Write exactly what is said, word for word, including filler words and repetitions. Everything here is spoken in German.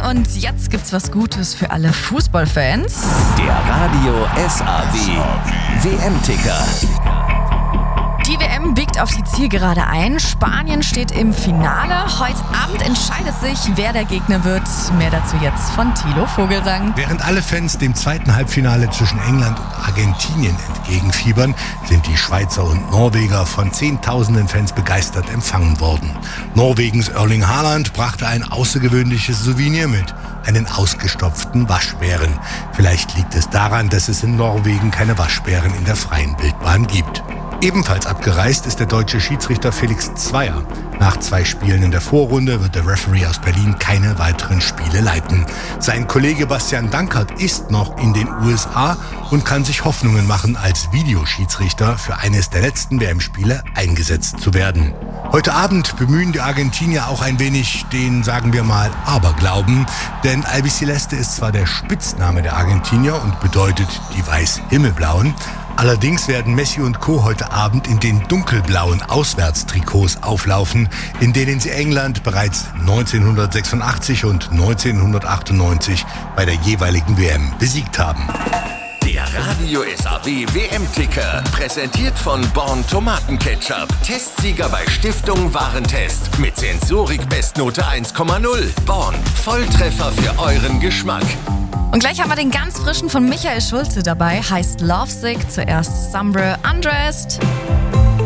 und jetzt gibt's was Gutes für alle Fußballfans. Der Radio S A W W M-Ticker. Die W M biegt auf die Zielgerade ein. Spanien steht im Finale. Heute Abend entscheidet sich, wer der Gegner wird. Mehr dazu jetzt von Thilo Vogelsang. Während alle Fans dem zweiten Halbfinale zwischen England und Argentinien entgegenfiebern, sind die Schweizer und Norweger von Zehntausenden Fans begeistert empfangen worden. Norwegens Erling Haaland brachte ein außergewöhnliches Souvenir mit. Einen ausgestopften Waschbären. Vielleicht liegt es daran, dass es in Norwegen keine Waschbären in der freien Wildbahn gibt. Ebenfalls abgereist ist der deutsche Schiedsrichter Felix Zweier. Nach zwei Spielen in der Vorrunde wird der Referee aus Berlin keine weiteren Spiele leiten. Sein Kollege Bastian Dankert ist noch in den U S A und kann sich Hoffnungen machen, als Videoschiedsrichter für eines der letzten W M-Spiele eingesetzt zu werden. Heute Abend bemühen die Argentinier auch ein wenig den, sagen wir mal, Aberglauben. Denn Albiceleste ist zwar der Spitzname der Argentinier und bedeutet die Weiß-Himmelblauen. Allerdings werden Messi und Co. heute Abend in den dunkelblauen Auswärtstrikots auflaufen, in denen sie England bereits neunzehnhundertsechsundachtzig und neunzehnhundertachtundneunzig bei der jeweiligen W M besiegt haben. Der Radio S A W W M-Ticker, präsentiert von Born Tomatenketchup. Testsieger bei Stiftung Warentest. Mit Sensorik Bestnote eins Komma null. Born, Volltreffer für euren Geschmack. Und gleich haben wir den ganz frischen von Michael Schulze dabei. Heißt Lovesick. Zuerst Sombre Undressed.